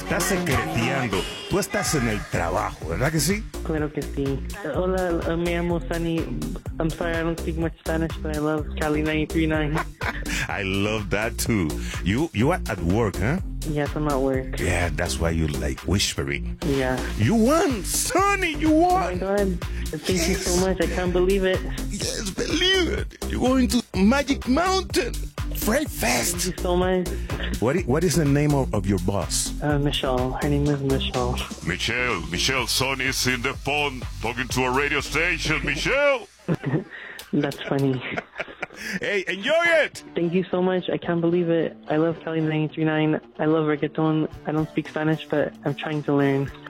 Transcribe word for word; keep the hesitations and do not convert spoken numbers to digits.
estás secreteando. Tú estás en el trabajo, ¿verdad que sí? Claro que sí. Hola, uh, me llamo Sunny. I'm sorry I don't speak much Spanish, but I love Cali ninety-three point nine. I love that too. You you are at work, huh? Yes, I'm at work. Yeah, that's why you like whispering. Yeah. You won, Sonny, you Oh my won. God. Thank you so much. I can't believe it. Yes, believe it. You're going to Magic Mountain. Fright Thank Fest. you so much. What is, what is the name of, of your boss? Uh, Michelle. Her name is Michelle. Michelle, Michelle, Sonny is in the phone talking to a radio station. Michelle! That's funny. Hey, enjoy it. Thank you so much. I can't believe it. I love Cali ninety-three point nine. I love reggaeton. I don't speak Spanish, but I'm trying to learn.